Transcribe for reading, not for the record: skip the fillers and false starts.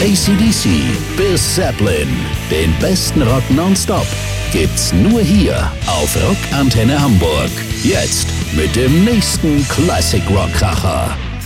AC/DC bis Zeppelin. Den besten Rock nonstop gibt's nur hier auf Rockantenne Hamburg. Jetzt mit dem nächsten Classic Rock Kracher.